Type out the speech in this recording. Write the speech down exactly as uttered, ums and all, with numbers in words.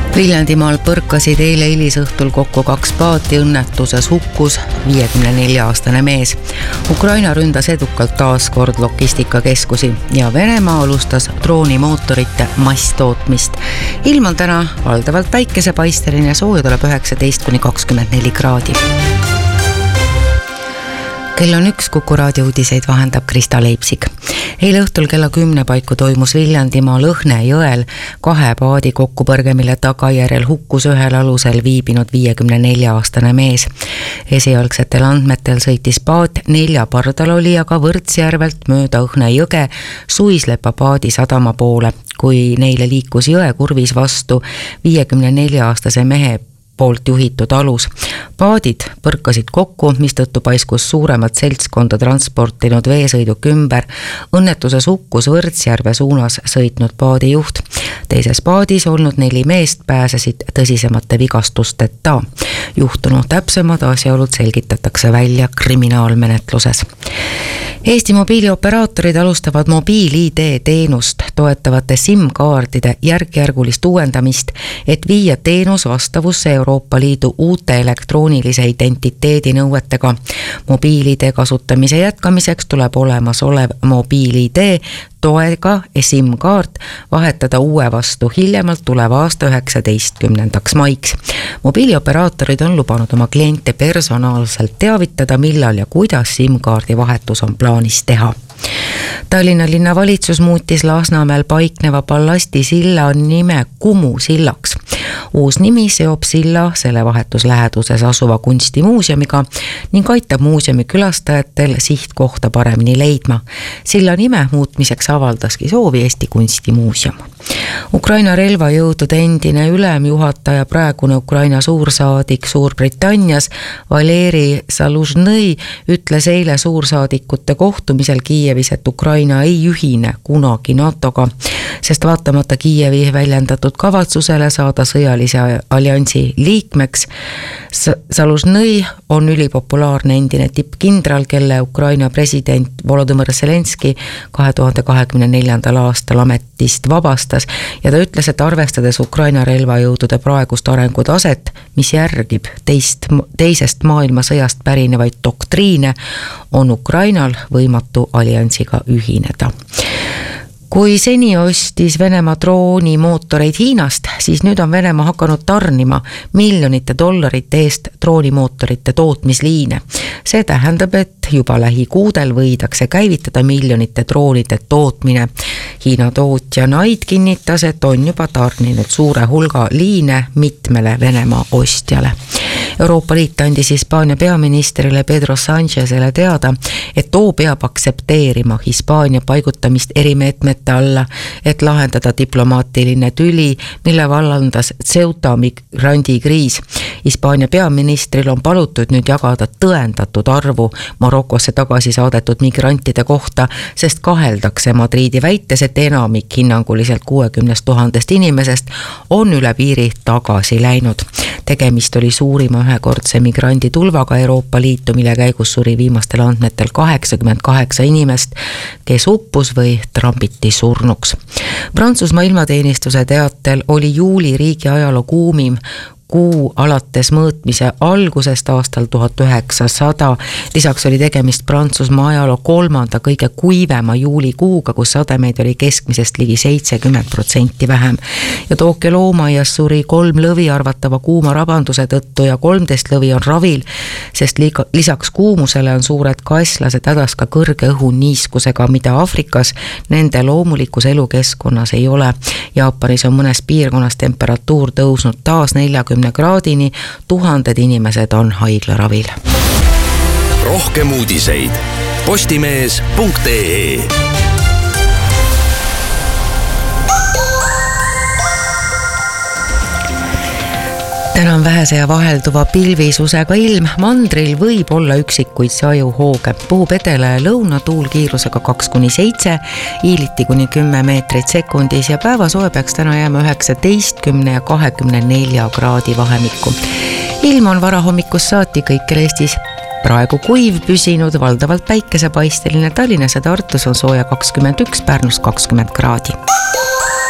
Viljandimaal põrkasid eile hilisõhtul kokku kaks paati, õnnetuses hukkus viiekümne nelja aastane mees. Ukraina ründas edukalt taas kord logistikakeskusi ja Venemaa alustas droonimootorite masstootmist. Ilm on täna valdavalt päikesepaisteline, sooja tuleb üheksateist kuni kakskümmend neli kraadi. Kell on üks, Kuku raadio uudiseid vahendab Krista Leipsik. Eile õhtul kella kümne paiku toimus Viljandimaal Õhne jõel kahe paadi kokkupõrge, mille tagajärjel hukkus ühel alusel viibinud viiekümne nelja aastane mees. Esialgsetel andmetel sõitis paat nelja pardalolijaga Võrtsjärvelt mööda Õhne jõge Suislepa paadi sadama poole, kui neile liikus jõe kurvis vastu viiekümne nelja aastase mehe poolt juhitud alus. Paadid põrkasid kokku, mistõttu paiskus suuremat seltskonda transportinud veesõiduk ümber. Õnnetuses hukkus Võrtsjärve suunas sõitnud paadi juht. Teises paadis olnud neli meest pääsesid tõsisemate vigastusteta. Juhtunu täpsemad asjaolud selgitatakse välja kriminaalmenetluses. Eesti mobiilioperaatorid alustavad mobiil-I D teenust toetavate SIM-kaardide järk-järgulist uuendamist, et viia teenus vastavusse Euroopa Liidu uute elektroonilise identiteedi nõuetega. Mobiil-I D kasutamise jätkamiseks tuleb olemas olev mobiil-I D toega SIM-kaart vahetada uue vastu hiljemalt tuleva aasta üheksateistkümnendaks maiks. Mobiilioperaatorid on lubanud oma kliente personaalselt teavitada, millal ja kuidas SIM-kaardi vahetus on plaanis teha. Tallinna linnavalitsus muutis Lasnamäel paikneva ballasti silla nime Kumu sillaks. Uus nimi seob silla selle vahetusläheduses asuva kunstimuuseumiga ning aitab muuseumi külastajatel sihtkohta paremini leidma. Silla nime muutmiseks avaldaski soovi Eesti kunstimuuseum. Ukraina relvajõudude endine ülemjuhataja, praegune Ukraina suursaadik Suurbritannias Valeri Zaluzhnyi ütles eile suursaadikute kohtumisel Kiievis, et Ukraina ei ühine kunagi NATOga, sest vaatamata Kiievi väljendatud kavatsusele saada sõjalise alliansi liikmeks. Zaluzhnyi on ülipopulaarne endine tippkindral, kelle Ukraina president Volodõmõr Zelenski kahe tuhande kahekümne neljandal aastal ametist vabastas ja ta ütles, et arvestades Ukraina relvajõudude praegust arengutaset, mis järgib teist, teisest maailmasõjast pärinevaid doktriine, on Ukrainal võimatu alliansiga ühineda. Kui seni ostis Venemaa droonimootoreid Hiinast, siis nüüd on Venemaa hakanud tarnima miljonite dollarite eest droonimootorite tootmisliine. See tähendab, et juba lähikuudel võidakse käivitada miljonite droonide tootmine. Hiina tootja Naid kinnitas, et on juba tarninud suure hulga liine mitmele Venemaa ostjale. Euroopa Liit andis Hispaania peaministrile Pedro Sanchezele teada, et too peab aksepteerima Hispaania paigutamist erimeetmete alla, et lahendada diplomaatiline tüli, mille vallandas Ceuta migrandikriis. Hispaania peaministril on palutud nüüd jagada tõendatud arvu Marokosse tagasi saadetud migrantide kohta, sest kaheldakse Madridi väites, et enamik hinnanguliselt kuuekümnest tuhandest inimesest on üle piiri tagasi läinud. Tegemist oli suurima ühekordse migranditulvaga Euroopa Liitu, mille käigus suri viimastel andmetel kaheksakümmend kaheksa inimest, kes uppus või trambiti surnuks. Prantsusmaa ilmateenistuse teatel oli juuli riigi ajaloo kuumim kuu alates mõõtmise algusest aastal tuhat üheksasada. Lisaks oli tegemist Prantsusmaa ajaloo kolmanda kõige kuivema juulikuuga, kus sademeid oli keskmisest ligi seitsekümmend protsenti vähem. Ja Tokyo loomaias suri kolm lõvi arvatava kuuma rabanduse tõttu ja kolmteist lõvi on ravil, sest lisaks kuumusele on suured kaeslased hädas ka kõrge õhuniiskusega, mida Aafrikas nende loomulikus elukeskkonnas ei ole. Jaapanis on mõnes piirkonnas temperatuur tõusnud taas neljakümne kraadini, tuhanded inimesed on haiglaravil. Rohkem uudiseid postimees punkt ee. Täna on vähese ja vahelduva pilvisusega ilm. Mandril võib olla üksikuid sajuhooge. Puhub edela ja lõunatuul kiirusega kaks kuni seitse, iiliti kuni kümme meetrit sekundis ja päevasoe peaks täna jääma üheksateistkümne ja kahekümne nelja kraadi vahemikku. Ilm on varahommikus saati kõikjal Eestis praegu kuiv püsinud, valdavalt päikesepaisteline. Tallinnas ja Tartus on sooja kakskümmend üks, Pärnus kakskümmend kraadi.